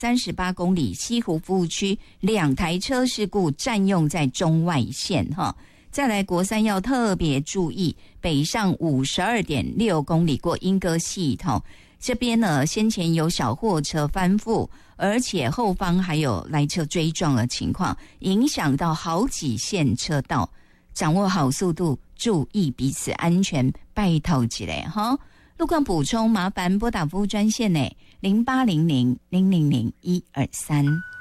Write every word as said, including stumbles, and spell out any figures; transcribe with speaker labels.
Speaker 1: 三十八公里西湖服务区两台车事故占用在中外线哈。再来国三要特别注意，北上五十二点六公里过莺歌系统，这边呢先前有小货车翻覆，而且后方还有来车追撞的情况，影响到好几线车道，掌握好速度，注意彼此安全，拜托一下哈。路况补充，麻烦拨打服务专线呢零八零零零零零一二三。